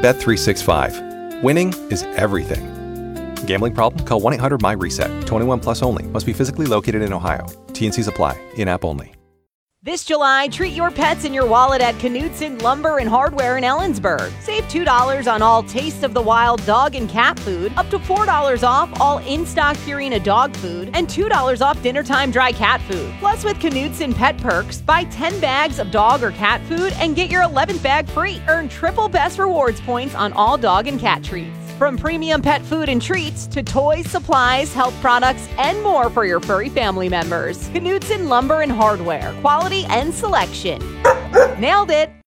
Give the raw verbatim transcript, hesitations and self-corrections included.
Bet three sixty-five. Winning is everything. Gambling problem? Call one eight hundred my reset. twenty-one plus only. Must be physically located in Ohio. T N Cs apply. In-app only. This July, treat your pets in your wallet at Knudsen Lumber and Hardware in Ellensburg. Save two dollars on all Taste of the Wild dog and cat food, up to four dollars off all in-stock Purina dog food, and two dollars off dinner time dry cat food. Plus, with Knudsen Pet Perks, buy ten bags of dog or cat food and get your eleventh bag free. Earn triple Best Rewards points on all dog and cat treats. From premium pet food and treats to toys, supplies, health products, and more for your furry family members. Knudsen Lumber and Hardware. Quality and selection. Nailed it!